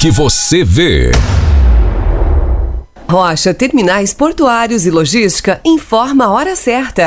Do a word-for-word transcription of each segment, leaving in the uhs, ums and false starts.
que você vê. Rocha Terminais Portuários e Logística informa a hora certa.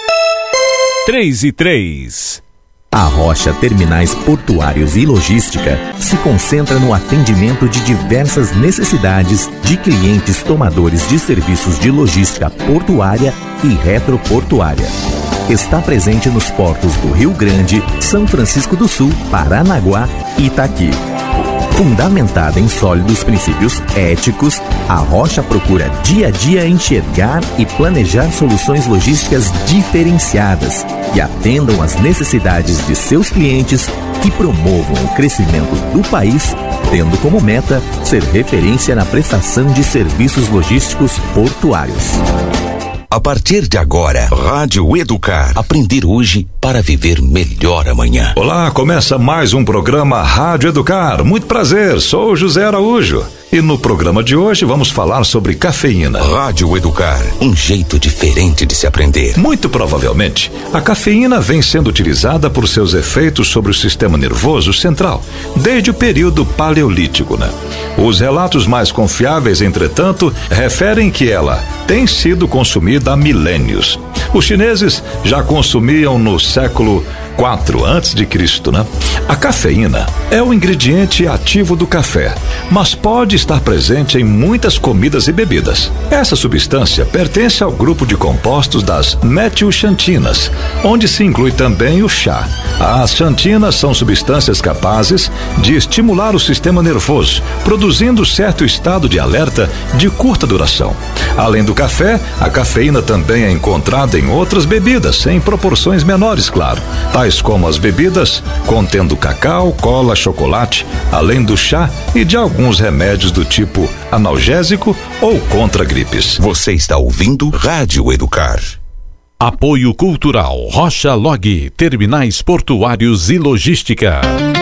três e três. A Rocha Terminais Portuários e Logística se concentra no atendimento de diversas necessidades de clientes tomadores de serviços de logística portuária e retroportuária. Está presente nos portos do Rio Grande, São Francisco do Sul, Paranaguá e Itaqui. Fundamentada em sólidos princípios éticos, a Rocha procura dia a dia enxergar e planejar soluções logísticas diferenciadas que atendam às necessidades de seus clientes, que promovam o crescimento do país, tendo como meta ser referência na prestação de serviços logísticos portuários. A partir de agora, Rádio Educar. Aprender hoje para viver melhor amanhã. Olá, começa mais um programa Rádio Educar. Muito prazer, sou o José Araújo. E no programa de hoje vamos falar sobre cafeína. Rádio Educar, um jeito diferente de se aprender. Muito provavelmente, a cafeína vem sendo utilizada por seus efeitos sobre o sistema nervoso central, desde o período paleolítico, né? Os relatos mais confiáveis, entretanto, referem que ela tem sido consumida há milênios. Os chineses já consumiam no século quatro antes de Cristo, né? A cafeína é o ingrediente ativo do café, mas pode estar presente em muitas comidas e bebidas. Essa substância pertence ao grupo de compostos das metilxantinas, onde se inclui também o chá. As xantinas são substâncias capazes de estimular o sistema nervoso, produzindo certo estado de alerta de curta duração. Além do café, a cafeína também é encontrada em outras bebidas, em proporções menores, claro, tais como as bebidas contendo cacau, cola, chocolate, além do chá e de alguns remédios do tipo analgésico ou contra gripes. Você está ouvindo Rádio Educar. Apoio Cultural Rocha Log, Terminais Portuários e Logística.